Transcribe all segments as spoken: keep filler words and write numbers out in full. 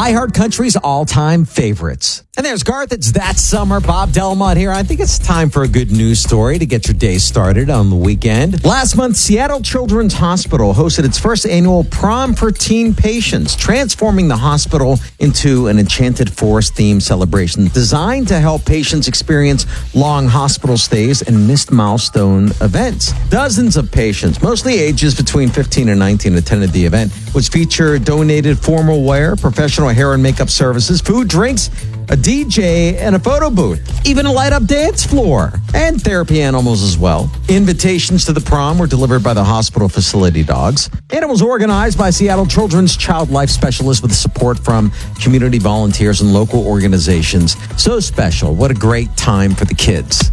iHeartCountry's all-time favorites. And there's Garth. It's That Summer. Bob Delmont here. I think it's time for a good news story to get your day started on the weekend. Last month, Seattle Children's Hospital hosted its first annual prom for teen patients, transforming the hospital into an Enchanted Forest-themed celebration designed to help patients experience long hospital stays and missed milestone events. Dozens of patients, mostly ages between fifteen and nineteen, attended the event, which featured donated formal wear, professional hair and makeup services, food, drinks, a D J, and a photo booth, even a light-up dance floor, and therapy animals as well. Invitations to the prom were delivered by the hospital facility dogs, and it was organized by Seattle Children's Child Life Specialists with support from community volunteers and local organizations. So special. What a great time for the kids.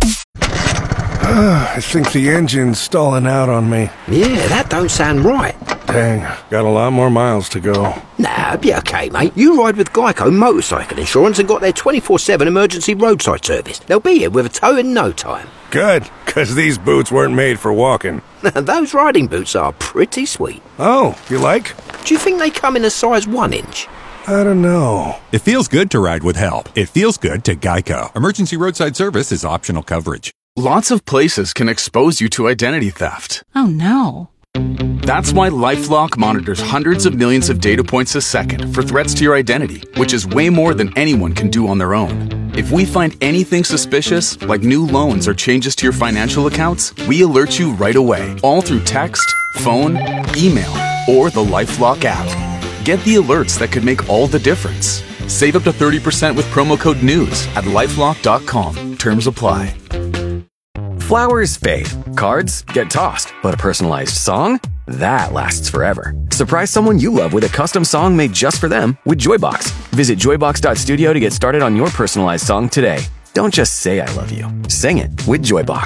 I think the engine's stalling out on me. Yeah, that don't sound right. Dang, got a lot more miles to go. Nah, be okay, mate. You ride with Geico Motorcycle Insurance and got their twenty-four seven emergency roadside service. They'll be here with a tow in no time. Good, because these boots weren't made for walking. Those riding boots are pretty sweet. Oh, you like? Do you think they come in a size one inch? I don't know. It feels good to ride with help. It feels good to Geico. Emergency roadside service is optional coverage. Lots of places can expose you to identity theft. Oh, no. That's why LifeLock monitors hundreds of millions of data points a second for threats to your identity, which is way more than anyone can do on their own. If we find anything suspicious, like new loans or changes to your financial accounts, we alert you right away, all through text, phone, email, or the LifeLock app. Get the alerts that could make all the difference. Save up to thirty percent with promo code NEWS at lifelock dot com. Terms apply. Flowers fade, cards get tossed, but a personalized song? That lasts forever. Surprise someone you love with a custom song made just for them with Joybox. Visit joybox dot studio to get started on your personalized song today. Don't just say I love you. Sing it with Joybox.